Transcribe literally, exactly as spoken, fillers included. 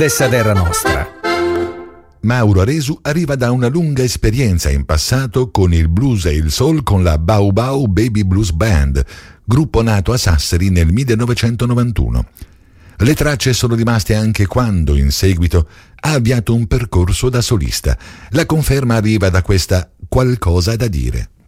stessa terra nostra. Mauro Aresu arriva da una lunga esperienza in passato con il blues e il soul con la Bau Bau Baby Blues Band, gruppo nato a Sassari nel millenovecentonovantuno. Le tracce sono rimaste anche quando, in seguito, ha avviato un percorso da solista. La conferma arriva da questa Qualcosa da dire.